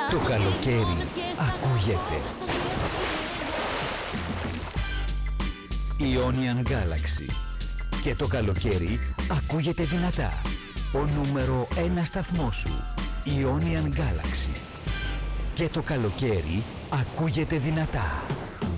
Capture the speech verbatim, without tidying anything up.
Το καλοκαίρι ακούγεται. Ionian Galaxy. Και το καλοκαίρι ακούγεται δυνατά. Ο νούμερο ένα σταθμός σου. Ionian Galaxy. Και το καλοκαίρι ακούγεται δυνατά.